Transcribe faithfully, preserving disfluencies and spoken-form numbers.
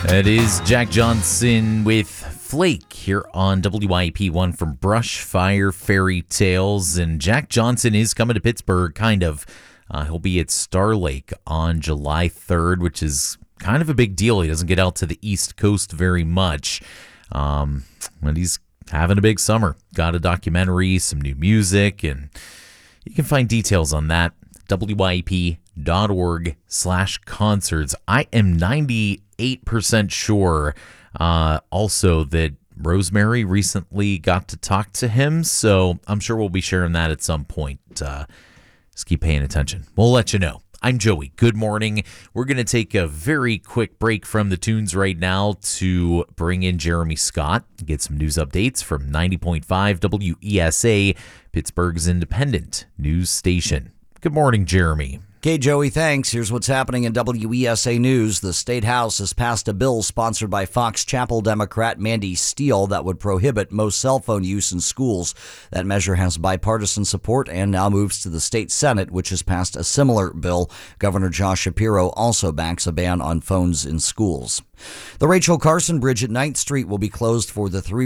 That is Jack Johnson with Flake here on W I P one from Brush Fire Fairy Tales. And Jack Johnson is coming to Pittsburgh, kind of. Uh, he'll be at Star Lake on July third, which is kind of a big deal. He doesn't get out to the East Coast very much. Um, and he's having a big summer. Got a documentary, some new music, and you can find details on that. W I P dot org slash concerts. I am ninety-eight percent sure uh, also that Rosemary recently got to talk to him, so I'm sure we'll be sharing that at some point. Uh, just keep paying attention. We'll let you know. I'm Joey. Good morning. We're going to take a very quick break from the tunes right now to bring in Jeremy Scott, get some news updates from ninety point five W E S A, Pittsburgh's independent news station. Good morning, Jeremy. Okay, Joey, thanks. Here's what's happening in W E S A News. The State House has passed a bill sponsored by Fox Chapel Democrat Mandy Steele that would prohibit most cell phone use in schools. That measure has bipartisan support and now moves to the state Senate, which has passed a similar bill. Governor Josh Shapiro also backs a ban on phones in schools. The Rachel Carson Bridge at ninth Street will be closed for the three